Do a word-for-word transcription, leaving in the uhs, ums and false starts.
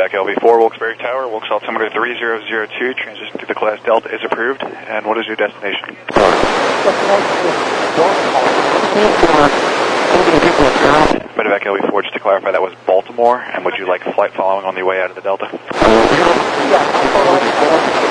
Medevac L V four, Wilkes-Barre Tower, Wilkes altimeter three zero zero two, transition to the class Delta is approved. And what is your destination? Medevac L V four, just to clarify, that was Baltimore, and would you like a flight following on the way out of the Delta?